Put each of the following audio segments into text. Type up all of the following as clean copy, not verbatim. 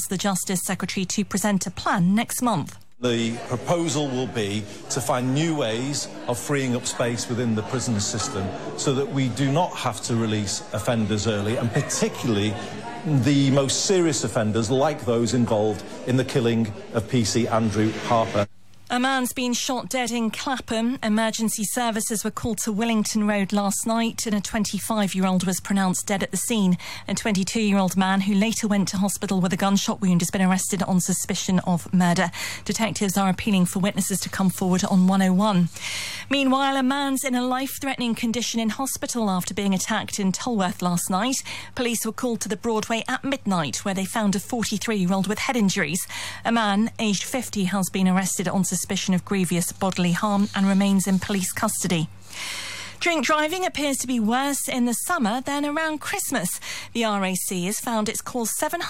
asked the Justice Secretary to present a plan next month. The proposal will be to find new ways of freeing up space within the prison system so that we do not have to release offenders early, and particularly the most serious offenders like those involved in the killing of PC Andrew Harper. A man's been shot dead in Clapham. Emergency services were called to Willington Road last night and a 25-year-old was pronounced dead at the scene. A 22-year-old man who later went to hospital with a gunshot wound has been arrested on suspicion of murder. Detectives are appealing for witnesses to come forward on 101. Meanwhile, a man's in a life-threatening condition in hospital after being attacked in Tolworth last night. Police were called to the Broadway at midnight, where they found a 43-year-old with head injuries. A man, aged 50, has been arrested on suspicion of grievous bodily harm and remains in police custody. Drink driving appears to be worse in the summer than around Christmas. The RAC has found it's caused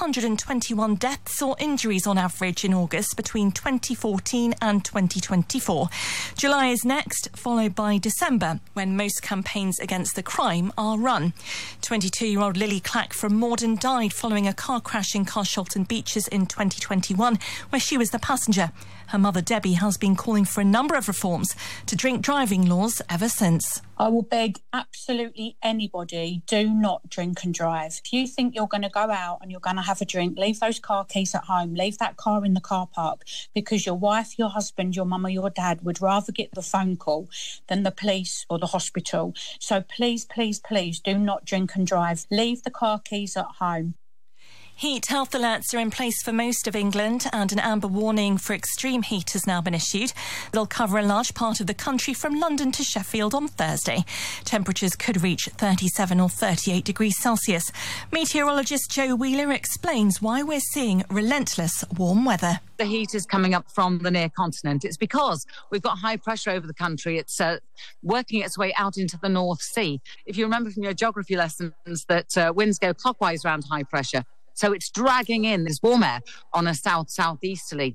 721 deaths or injuries on average in August between 2014 and 2024. July is next, followed by December, when most campaigns against the crime are run. 22-year-old Lily Clack from Morden died following a car crash in Carshalton Beeches in 2021, where she was the passenger. Her mother, Debbie, has been calling for a number of reforms to drink driving laws ever since. I will beg absolutely anybody, do not drink and drive. If you think you're going to go out and you're going to have a drink, leave those car keys at home, leave that car in the car park, because your wife, your husband, your mum or your dad would rather get the phone call than the police or the hospital. So please, please, please do not drink and drive. Leave the car keys at home. Heat health alerts are in place for most of England and an amber warning for extreme heat has now been issued. It'll cover a large part of the country from London to Sheffield on Thursday. Temperatures could reach 37 or 38 degrees Celsius. Meteorologist Joe Wheeler explains why we're seeing relentless warm weather. The heat is coming up from the near continent. It's because we've got high pressure over the country. It's working its way out into the North Sea. If you remember from your geography lessons that winds go clockwise around high pressure. So it's dragging in this warm air on a south-southeasterly.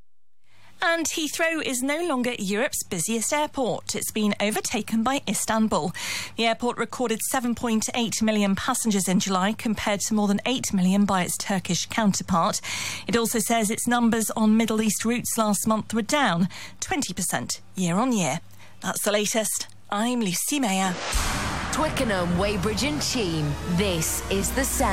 And Heathrow is no longer Europe's busiest airport. It's been overtaken by Istanbul. The airport recorded 7.8 million passengers in July, compared to more than 8 million by its Turkish counterpart. It also says its numbers on Middle East routes last month were down 20% year on year. That's the latest. I'm Lucy Mayer. Twickenham, Weybridge and Cheam. This is The Sound.